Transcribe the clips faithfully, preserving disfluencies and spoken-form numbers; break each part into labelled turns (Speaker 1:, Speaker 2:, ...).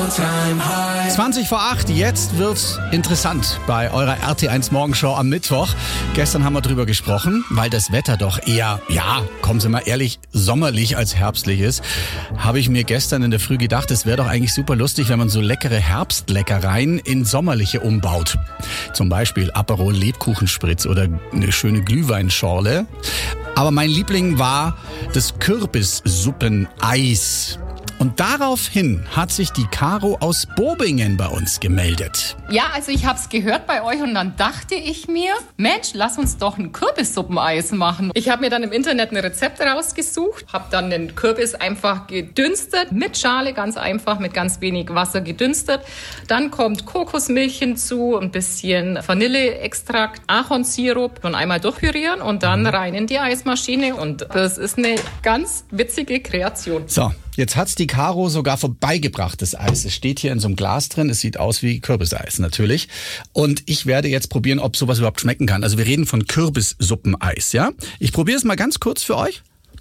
Speaker 1: zwanzig vor acht, jetzt wird's interessant bei eurer R T eins Morgenshow am Mittwoch. Gestern haben wir drüber gesprochen, weil das Wetter doch eher, ja, kommen Sie mal ehrlich, sommerlich als herbstlich ist. Habe ich mir gestern in der Früh gedacht, es wäre doch eigentlich super lustig, wenn man so leckere Herbstleckereien in sommerliche umbaut. Zum Beispiel Aperol Lebkuchenspritz oder eine schöne Glühweinschorle. Aber mein Liebling war das Kürbissuppeneis. Und daraufhin hat sich die Caro aus Bobingen bei uns gemeldet.
Speaker 2: Ja, also ich hab's gehört bei euch und dann dachte ich mir, Mensch, lass uns doch ein Kürbissuppeneis machen. Ich habe mir dann im Internet ein Rezept rausgesucht, habe dann den Kürbis einfach gedünstet, mit Schale ganz einfach, mit ganz wenig Wasser gedünstet. Dann kommt Kokosmilch hinzu, ein bisschen Vanilleextrakt, Ahornsirup und einmal durchpürieren und dann rein in die Eismaschine. Und das ist eine ganz witzige Kreation.
Speaker 1: So. Jetzt hat's die Caro sogar vorbeigebracht, das Eis. Es steht hier in so einem Glas drin. Es sieht aus wie Kürbiseis natürlich. Und ich werde jetzt probieren, ob sowas überhaupt schmecken kann. Also wir reden von Kürbissuppeneis, ja? Ich probiere es mal ganz kurz für euch.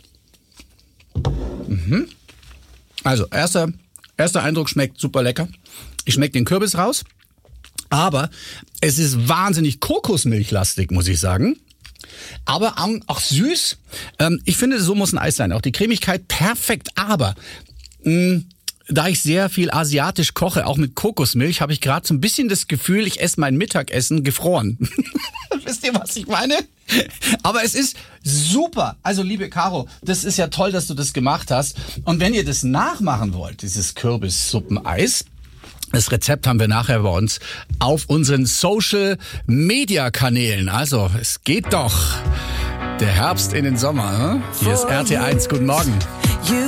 Speaker 1: Mhm. Also, erster, erster Eindruck, schmeckt super lecker. Ich schmecke den Kürbis raus. Aber es ist wahnsinnig kokosmilchlastig, muss ich sagen. Aber auch süß. Ich finde, so muss ein Eis sein. Auch die Cremigkeit perfekt. Aber mh, da ich sehr viel asiatisch koche, auch mit Kokosmilch, habe ich gerade so ein bisschen das Gefühl, ich esse mein Mittagessen gefroren. Wisst ihr, was ich meine? Aber es ist super. Also liebe Caro, das ist ja toll, dass du das gemacht hast. Und wenn ihr das nachmachen wollt, dieses Kürbissuppeneis, das Rezept haben wir nachher bei uns auf unseren Social-Media-Kanälen. Also, es geht doch. Der Herbst in den Sommer. Ne? Hier ist R T eins. Guten Morgen.